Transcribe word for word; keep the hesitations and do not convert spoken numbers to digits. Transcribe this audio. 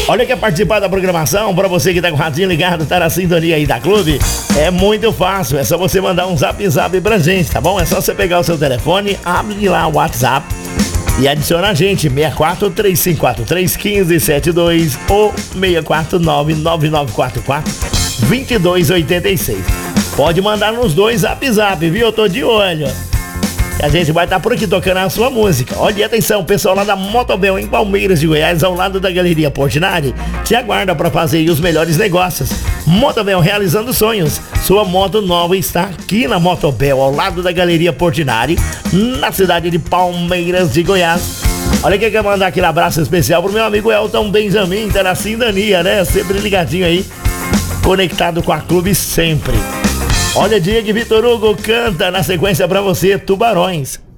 Olha, quer participar da programação? Pra você que tá com o radinho ligado, tá na sintonia aí da Clube, é muito fácil, é só você mandar um zap zap pra gente, tá bom? É só você pegar o seu telefone, abre lá o WhatsApp e adiciona a gente, seis quatro três cinco quatro três um cinco sete dois ou seis quatro nove nove nove quatro quatro dois dois oito seis. Pode mandar nos dois zap zap, viu? Eu tô de olho. A gente vai estar por aqui tocando a sua música. Olha, atenção, pessoal lá da Motobel em Palmeiras de Goiás, ao lado da Galeria Portinari, te aguarda para fazer os melhores negócios. Motobel realizando sonhos. Sua moto nova está aqui na Motobel, ao lado da Galeria Portinari, na cidade de Palmeiras de Goiás. Olha, quem quer mandar aquele abraço especial pro meu amigo Elton Benjamin, tá na sintonia, né? Sempre ligadinho aí, conectado com a Clube sempre. Olha, Diego e Vitor Hugo canta na sequência pra você, Tubarões.